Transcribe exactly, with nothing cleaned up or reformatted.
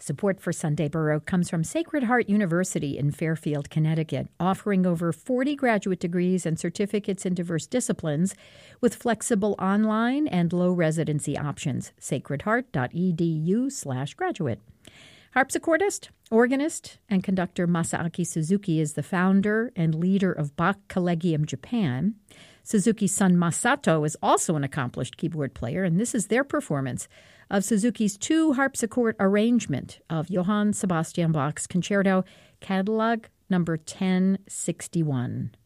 Support for Sunday Baroque comes from Sacred Heart University in Fairfield, Connecticut, offering over forty graduate degrees and certificates in diverse disciplines with flexible online and low residency options. sacredheart.edu slash graduate. Harpsichordist, organist, and conductor Masaaki Suzuki is the founder and leader of Bach Collegium Japan. Suzuki's son Masato is also an accomplished keyboard player, and this is their performance of Suzuki's two harpsichord arrangement of Johann Sebastian Bach's Concerto Catalog number ten sixty-one.